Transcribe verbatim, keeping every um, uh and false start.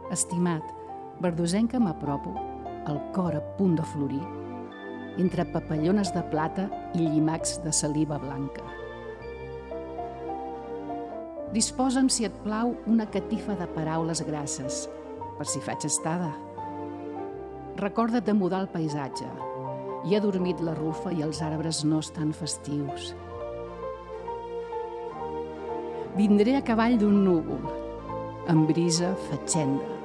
Estimat, verdosenc que m'apropo, el cor a punt de florir, entre papallones de plata i llimacs de saliva blanca. Disposa'm, si et plau, una catifa de paraules grasses, per si faig estada. Recorda't de mudar el paisatge. Hi ha dormit la rufa i els arbres no estan festius. Vindré a cavall d'un núvol, amb brisa fatxenda.